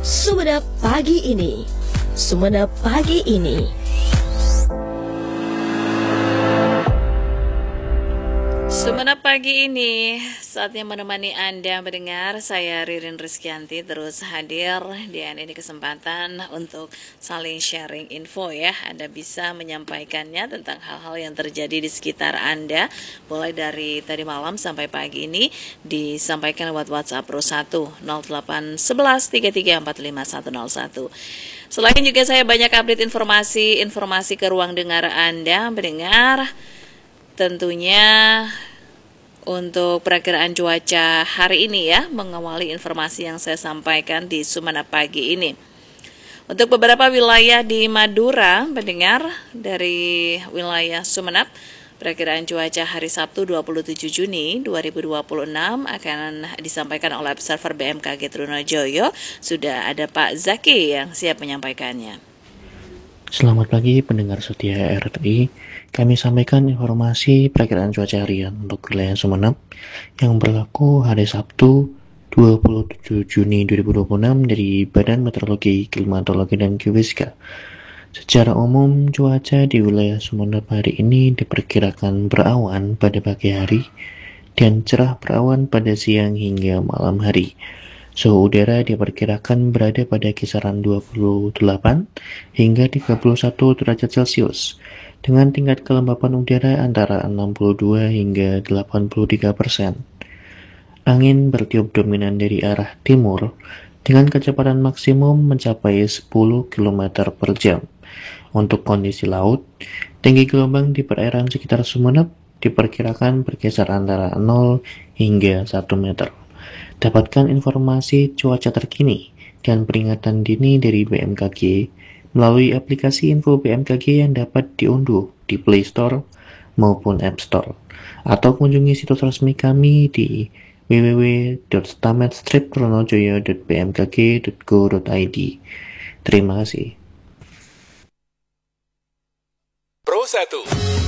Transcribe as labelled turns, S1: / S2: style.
S1: Sumenep Pagi Ini. Sumenep Pagi Ini.
S2: Sumenep Pagi Ini, saatnya menemani Anda mendengar. Saya Ririn Rizkyanti terus hadir dan ini kesempatan untuk saling sharing info ya. Anda bisa menyampaikannya tentang hal-hal yang terjadi di sekitar Anda, mulai dari tadi malam sampai pagi ini disampaikan lewat WhatsApp Pro 1 0811 3345 101. Selain juga saya banyak update informasi ke ruang dengar Anda mendengar. Tentunya untuk perakiraan cuaca hari ini ya, mengawali informasi yang saya sampaikan di Sumenep Pagi ini. Untuk beberapa wilayah di Madura, mendengar dari wilayah Sumenep, perakiraan cuaca hari Sabtu 27 Juni 2026 akan disampaikan oleh observer BMKG Trunojoyo. Sudah ada Pak Zaki yang siap menyampaikannya.
S3: Selamat pagi pendengar setia RRI. Kami sampaikan informasi perakiraan cuaca harian untuk wilayah Sumenep yang berlaku hari Sabtu 27 Juni 2026 dari Badan Meteorologi, Klimatologi, dan Geofisika. Secara umum, cuaca di wilayah Sumenep hari ini diperkirakan berawan pada pagi hari dan cerah berawan pada siang hingga malam hari. Suhu udara diperkirakan berada pada kisaran 28 hingga 31 derajat Celcius, dengan tingkat kelembapan udara antara 62 hingga 83%. Angin bertiup dominan dari arah timur, dengan kecepatan maksimum mencapai 10 km per jam. Untuk kondisi laut, tinggi gelombang di perairan sekitar Sumenep diperkirakan berkisar antara 0 hingga 1 meter. Dapatkan informasi cuaca terkini dan peringatan dini dari BMKG melalui aplikasi info BMKG yang dapat diunduh di Play Store maupun App Store, atau kunjungi situs resmi kami di www.stamet-trunojoyo.bmkg.go.id. Terima kasih.
S4: Pro 1